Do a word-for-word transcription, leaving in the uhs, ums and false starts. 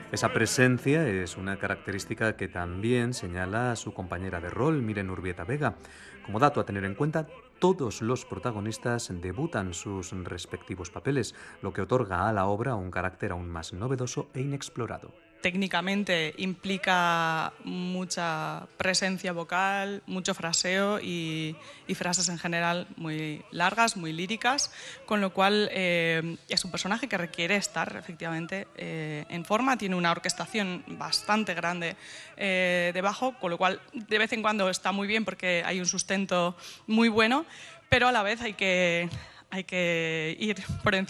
Esa presencia es una característica que también señala su compañera de rol, Miren Urbieta Vega. Como dato a tener en cuenta, todos los protagonistas debutan sus respectivos papeles, lo que otorga a la obra un carácter aún más novedoso e inexplorado. Técnicamente implica mucha presencia vocal, mucho fraseo y, y frases en general muy largas, muy líricas, con lo cual eh, es un personaje que requiere estar efectivamente eh, en forma, tiene una orquestación bastante grande eh, debajo, con lo cual de vez en cuando está muy bien porque hay un sustento muy bueno, pero a la vez hay que, hay que ir por encima